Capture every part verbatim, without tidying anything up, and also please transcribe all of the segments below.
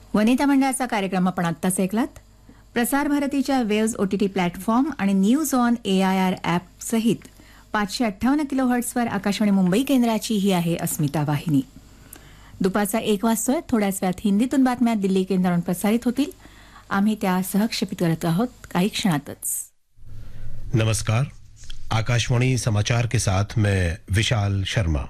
वनिता मंडळाचा कार्यक्रम आपण आत्ताच ऐकलात. प्रसार भारतीच्या वेव्ज ओटीटी प्लॅटफॉर्म आणि news on A I R app सहित पाचशे अठ्ठावन्न किलो हर्ट्सवर आकाशवाणी मुंबई केंद्राची ही आहे अस्मिता वाहिनी. दुपारचा एक वाजतोय. थोड्याच वेळात हिंदीतून बातम्या दिल्ली केंद्रावरून प्रसारित होतील. आम्ही त्या सहक्षेपित करत आहोत काही क्षणातच. नमस्कार. आकाशवाणी समाचार के साथ मैं विशाल शर्मा.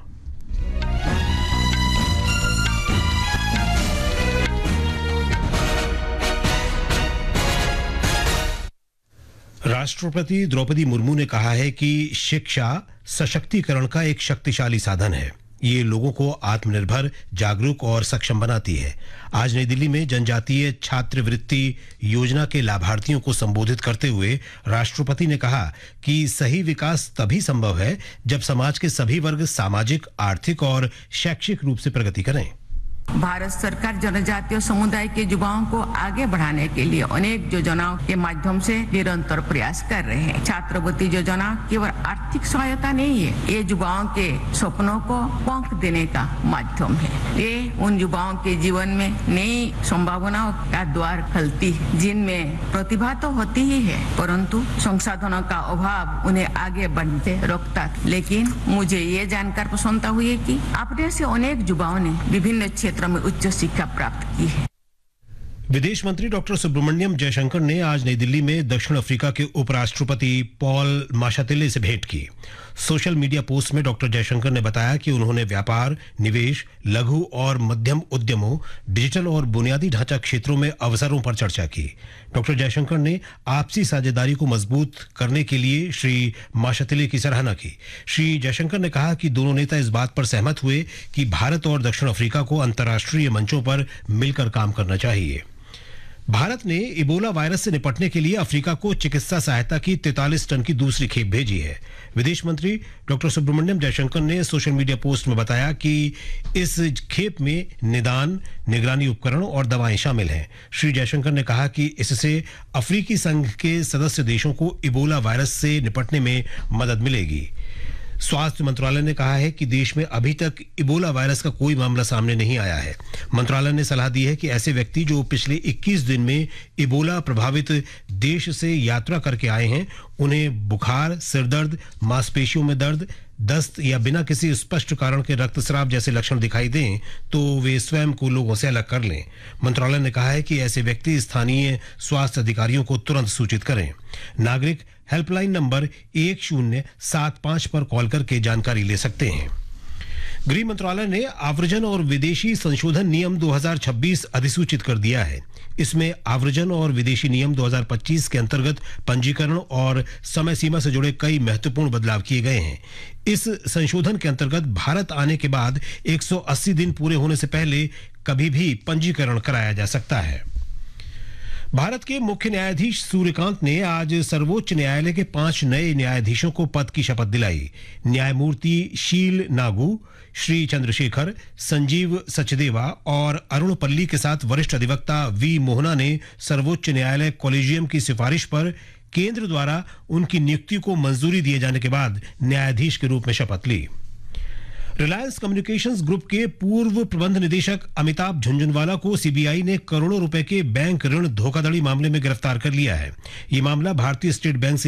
राष्ट्रपति द्रौपदी मुर्मू ने कहा है कि शिक्षा सशक्तिकरण का एक शक्तिशाली साधन है. ये लोगों को आत्मनिर्भर, जागरूक और सक्षम बनाती है. आज नई दिल्ली में जनजातीय छात्रवृत्ति योजना के लाभार्थियों को संबोधित करते हुए राष्ट्रपति ने कहा कि सही विकास तभी संभव है जब समाज के सभी वर्ग सामाजिक, आर्थिक और शैक्षिक रूप से प्रगति करें. भारत सरकार जनजातीय समुदाय के युवाओं को आगे बढ़ाने के लिए अनेक योजनाओं के माध्यम से निरंतर प्रयास कर रहे हैं. छात्रवृत्ति योजना केवल आर्थिक सहायता नहीं है, ये युवाओं के सपनों को पंख देने का माध्यम है. ये उन युवाओं के जीवन में नई संभावनाओं का द्वार खोलती है जिनमें प्रतिभा तो होती ही है परंतु संसाधनों का अभाव उन्हें आगे बढ़ते रोकता. लेकिन मुझे ये जानकर प्रसन्नता हुई है कि अपने से अनेक युवाओं ने विभिन्न क्षेत्र में उच्च शिक्षा प्राप्त की है. विदेश मंत्री डॉक्टर सुब्रमण्यम जयशंकर ने आज नई दिल्ली में दक्षिण अफ्रीका के उपराष्ट्रपति पॉल माशातिले से भेंट की. सोशल मीडिया पोस्ट में डॉक्टर जयशंकर ने बताया कि उन्होंने व्यापार, निवेश, लघु और मध्यम उद्यमों, डिजिटल और बुनियादी ढांचा क्षेत्रों में अवसरों पर चर्चा की. डॉक्टर जयशंकर ने आपसी साझेदारी को मजबूत करने के लिए श्री माशातिले की सराहना की. श्री जयशंकर ने कहा कि दोनों नेता इस बात पर सहमत हुए कि भारत और दक्षिण अफ्रीका को अंतर्राष्ट्रीय मंचों पर मिलकर काम करना चाहिए. भारत ने इबोला वायरस से निपटने के लिए अफ्रीका को चिकित्सा सहायता की तैंतालीस टन की दूसरी खेप भेजी है. विदेश मंत्री डॉक्टर सुब्रमण्यम जयशंकर ने सोशल मीडिया पोस्ट में बताया कि इस खेप में निदान, निगरानी उपकरण और दवाएं शामिल हैं. श्री जयशंकर ने कहा कि इससे अफ्रीकी संघ के सदस्य देशों को इबोला वायरस से निपटने में मदद मिलेगी. स्वास्थ्य मंत्रालय ने कहा है कि देश में अभी तक इबोला वायरस का कोई मामला सामने नहीं आया है. मंत्रालय ने सलाह दी है कि ऐसे व्यक्ति जो पिछले इक्कीस दिन में इबोला प्रभावित देश से यात्रा करके आए हैं, उन्हें बुखार, सिरदर्द, मांसपेशियों में दर्द, दस्त या बिना किसी स्पष्ट कारण के रक्तस्राव जैसे लक्षण दिखाई दें तो वे स्वयं को लोगों से अलग कर लें. मंत्रालय ने कहा है कि ऐसे व्यक्ति स्थानीय स्वास्थ्य अधिकारियों को तुरंत सूचित करें. नागरिक हेल्पलाइन नंबर एक शून्य सात पाँच पर कॉल करके जानकारी ले सकते हैं. गृह मंत्रालय ने आव्रजन और विदेशी संशोधन नियम दो हज़ार छब्बीस अधिसूचित कर दिया है. इसमें आव्रजन और विदेशी नियम दो हज़ार पच्चीस के अंतर्गत पंजीकरण और समय सीमा से जुड़े कई महत्वपूर्ण बदलाव किए गए हैं. इस संशोधन के अंतर्गत भारत आने के बाद एक सौ अस्सी दिन पूरे होने से पहले कभी भी पंजीकरण कराया जा सकता है. भारत के मुख्य न्यायाधीश सूर्यकांत ने आज सर्वोच्च न्यायालय के पांच नए न्यायाधीशों को पद की शपथ दिलाई. न्यायमूर्ति शील नागू, श्री चंद्रशेखर, संजीव सचदेवा और अरुण पल्ली के साथ वरिष्ठ अधिवक्ता वी मोहना ने सर्वोच्च न्यायालय कॉलेजियम की सिफारिश पर केंद्र द्वारा उनकी नियुक्ति को मंजूरी दिए जाने के बाद न्यायाधीश के रूप में शपथ ली. रिलायंस कम्युनिकेशंस ग्रुप के पूर्व प्रबंध निदेशक अमिताभ झुंझुनवाला को सीबीआई ने करोड़ों रुपए के बैंक ऋण धोखाधड़ी मामले में गिरफ्तार कर लिया है. ये मामला भारतीय स्टेट बैंक से